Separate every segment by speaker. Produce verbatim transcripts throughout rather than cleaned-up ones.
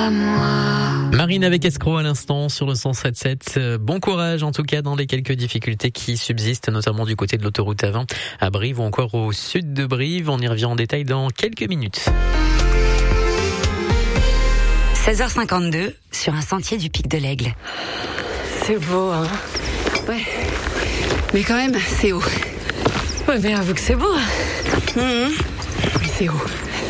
Speaker 1: à moi.
Speaker 2: Marine avec Escroc à l'instant sur le cent sept sept. Bon courage en tout cas dans les quelques difficultés qui subsistent, notamment du côté de l'autoroute A vingt à Brive ou encore au sud de Brive. On y revient en détail dans quelques minutes.
Speaker 3: seize heures cinquante-deux sur un sentier du Pic de l'Aigle.
Speaker 4: C'est beau, hein. Ouais. Mais quand même, c'est haut. Ouais, mais avoue que c'est beau. Mmh. Mais c'est haut.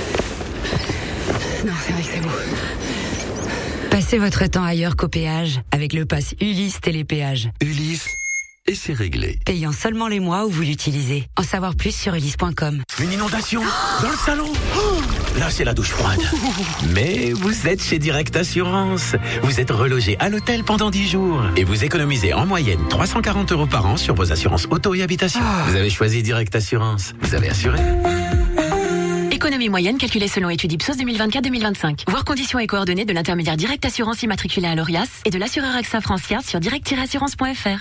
Speaker 4: Non, c'est vrai que c'est beau.
Speaker 3: Passez votre temps ailleurs qu'au péage avec le pass Ulysse Télépéage.
Speaker 5: Ulysse, et c'est réglé.
Speaker 3: Payant seulement les mois où vous l'utilisez. En savoir plus sur ulysse point com.
Speaker 5: Une inondation dans le salon. Oh, là, c'est la douche froide. Mais vous êtes chez Direct Assurance. Vous êtes relogé à l'hôtel pendant dix jours. Et vous économisez en moyenne trois cent quarante euros par an sur vos assurances auto et habitation. Oh. Vous avez choisi Direct Assurance. Vous avez assuré.
Speaker 6: Économie moyenne calculée selon étude Ipsos deux mille vingt-quatre deux mille vingt-cinq. Voir conditions et coordonnées de l'intermédiaire Direct Assurance immatriculé à l'Orias et de l'assureur AXA Francia sur direct tiret assurance point f r.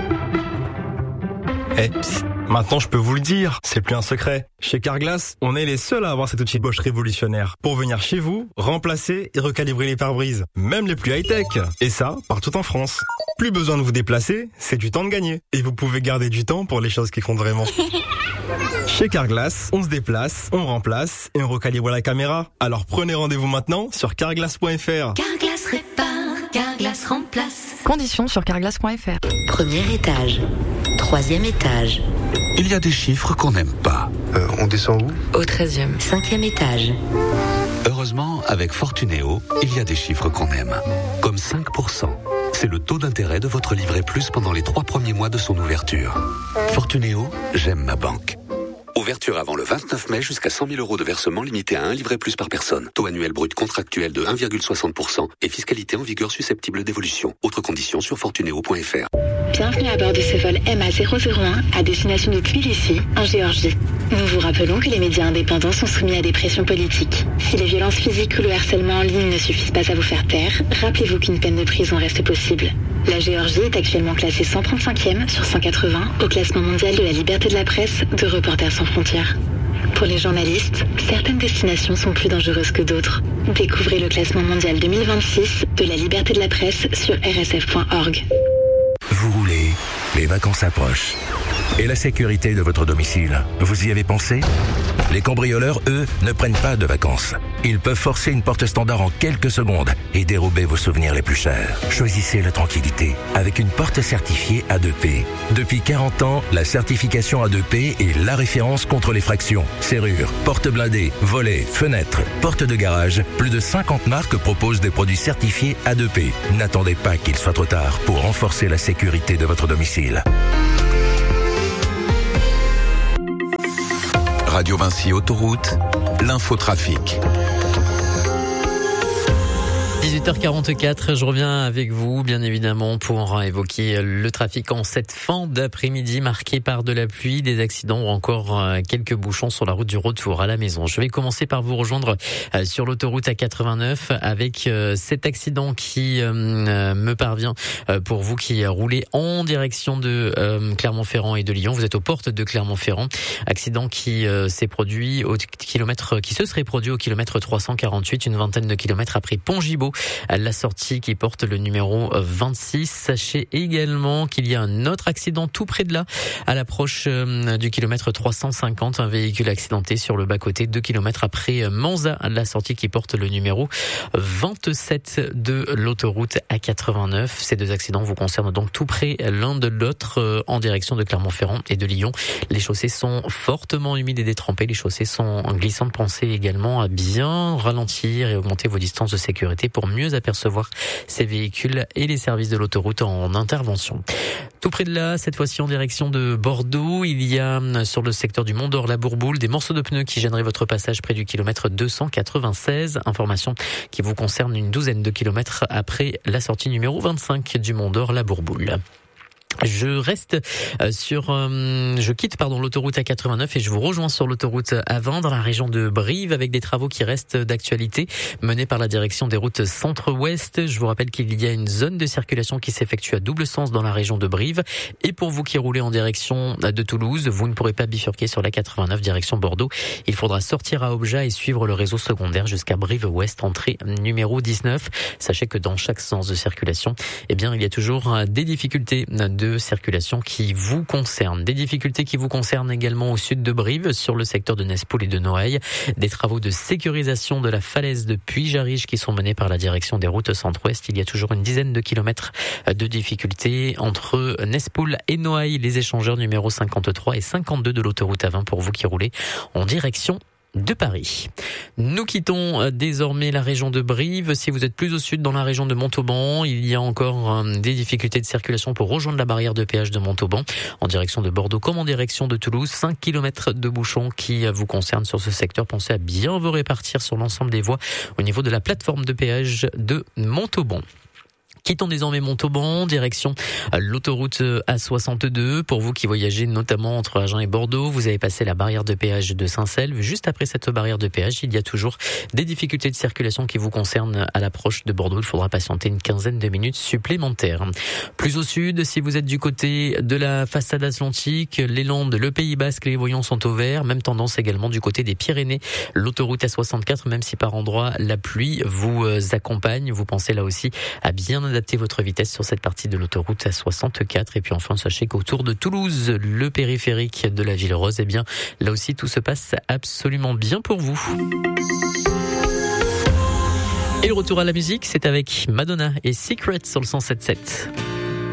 Speaker 7: Eh, psst, maintenant je peux vous le dire, c'est plus un secret. Chez Carglass, on est les seuls à avoir cet outil Bosch révolutionnaire pour venir chez vous, remplacer et recalibrer les pare-brises, même les plus high-tech. Et ça, partout en France. Plus besoin de vous déplacer, c'est du temps de gagner. Et vous pouvez garder du temps pour les choses qui comptent vraiment. Chez Carglass, on se déplace, on remplace et on recalibre la caméra. Alors prenez rendez-vous maintenant sur carglass point f r.
Speaker 1: Carglass répare, Carglass remplace.
Speaker 8: Conditions sur carglass point f r.
Speaker 9: Premier étage, troisième étage.
Speaker 5: Il y a des chiffres qu'on n'aime pas.
Speaker 10: Euh, on descend où ?
Speaker 8: Au treizième.
Speaker 9: Cinquième étage.
Speaker 5: Heureusement, avec Fortunéo, il y a des chiffres qu'on aime. Comme cinq pour cent. C'est le taux d'intérêt de votre livret plus pendant les trois premiers mois de son ouverture. Fortunéo, j'aime ma banque. Ouverture avant le vingt-neuf mai jusqu'à cent mille euros de versement limité à un livret plus par personne. Taux annuel brut contractuel de un virgule soixante pour cent et fiscalité en vigueur susceptible d'évolution. Autres conditions sur fortunéo point f r.
Speaker 11: Bienvenue à bord de ce vol M A zéro zéro un à destination de Tbilissi, en Géorgie. Nous vous rappelons que les médias indépendants sont soumis à des pressions politiques. Si les violences physiques ou le harcèlement en ligne ne suffisent pas à vous faire taire, rappelez-vous qu'une peine de prison reste possible. La Géorgie est actuellement classée cent trente-cinquième sur cent quatre-vingts au classement mondial de la liberté de la presse de Reporters sans frontières. Pour les journalistes, certaines destinations sont plus dangereuses que d'autres. Découvrez le classement mondial deux mille vingt-six de la liberté de la presse sur r s f point org.
Speaker 12: Vous roulez, les vacances approchent. Et la sécurité de votre domicile, vous y avez pensé ? Les cambrioleurs, eux, ne prennent pas de vacances. Ils peuvent forcer une porte standard en quelques secondes et dérober vos souvenirs les plus chers. Choisissez la tranquillité avec une porte certifiée A deux P. Depuis quarante ans, la certification A deux P est la référence contre les fractions. Serrures, portes blindées, volets, fenêtres, portes de garage. Plus de cinquante marques proposent des produits certifiés A deux P. N'attendez pas qu'il soit trop tard pour renforcer la sécurité de votre domicile.
Speaker 5: Radio Vinci Autoroute, l'infotrafic.
Speaker 2: dix-huit heures quarante-quatre, je reviens avec vous, bien évidemment, pour évoquer le trafic en cette fin d'après-midi marqué par de la pluie, des accidents ou encore quelques bouchons sur la route du retour à la maison. Je vais commencer par vous rejoindre sur l'autoroute A quatre-vingt-neuf avec cet accident qui me parvient pour vous qui roulez en direction de Clermont-Ferrand et de Lyon. Vous êtes aux portes de Clermont-Ferrand. Accident qui s'est produit au kilomètre, qui se serait produit au kilomètre trois cent quarante-huit, une vingtaine de kilomètres après Pont-Gibaud. À la sortie qui porte le numéro vingt-six. Sachez également qu'il y a un autre accident tout près de là, à l'approche du kilomètre trois cent cinquante. Un véhicule accidenté sur le bas-côté, deux kilomètres après Manza, à la sortie qui porte le numéro vingt-sept de l'autoroute A quatre-vingt-neuf. Ces deux accidents vous concernent donc tout près l'un de l'autre en direction de Clermont-Ferrand et de Lyon. Les chaussées sont fortement humides et détrempées. Les chaussées sont glissantes. Pensez également à bien ralentir et augmenter vos distances de sécurité pour mieux apercevoir ces véhicules et les services de l'autoroute en intervention. Tout près de là, cette fois-ci en direction de Bordeaux, il y a sur le secteur du Mont d'Or la Bourboule des morceaux de pneus qui gêneraient votre passage près du kilomètre deux cent quatre-vingt-seize. Information qui vous concerne une douzaine de kilomètres après la sortie numéro vingt-cinq du Mont d'Or la Bourboule. Je reste sur, euh, je quitte pardon l'autoroute A quatre-vingt-neuf et je vous rejoins sur l'autoroute A vingt dans la région de Brive avec des travaux qui restent d'actualité menés par la direction des routes centre-ouest. Je vous rappelle qu'il y a une zone de circulation qui s'effectue à double sens dans la région de Brive et pour vous qui roulez en direction de Toulouse, vous ne pourrez pas bifurquer sur la quatre-vingt-neuf direction Bordeaux. Il faudra sortir à Objat et suivre le réseau secondaire jusqu'à Brive-Ouest, entrée numéro dix-neuf. Sachez que dans chaque sens de circulation, eh bien, il y a toujours des difficultés de circulation qui vous concernent. Des difficultés qui vous concernent également au sud de Brive, sur le secteur de Nespoul et de Noailles. Des travaux de sécurisation de la falaise de Puy-Jarige qui sont menés par la direction des routes centre-ouest. Il y a toujours une dizaine de kilomètres de difficultés entre Nespoul et Noailles. Les échangeurs numéro cinquante-trois et cinquante-deux de l'autoroute A vingt pour vous qui roulez en direction de Paris. Nous quittons désormais la région de Brive. Si vous êtes plus au sud dans la région de Montauban, il y a encore des difficultés de circulation pour rejoindre la barrière de péage de Montauban en direction de Bordeaux comme en direction de Toulouse. cinq kilomètres de bouchons qui vous concernent sur ce secteur. Pensez à bien vous répartir sur l'ensemble des voies au niveau de la plateforme de péage de Montauban. Quittons désormais Montauban, direction l'autoroute A soixante-deux. Pour vous qui voyagez notamment entre Agen et Bordeaux, vous avez passé la barrière de péage de Saint-Selve. Juste après cette barrière de péage, il y a toujours des difficultés de circulation qui vous concernent à l'approche de Bordeaux. Il faudra patienter une quinzaine de minutes supplémentaires. Plus au sud, si vous êtes du côté de la façade atlantique, les Landes, le Pays Basque, les voyants sont au vert. Même tendance également du côté des Pyrénées. L'autoroute A soixante-quatre, même si par endroits la pluie vous accompagne, vous pensez là aussi à bien adapter votre vitesse sur cette partie de l'autoroute A soixante-quatre. Et puis enfin, sachez qu'autour de Toulouse, le périphérique de la Ville Rose, eh bien, là aussi, tout se passe absolument bien pour vous. Et le retour à la musique, c'est avec Madonna et Secret sur le cent sept sept.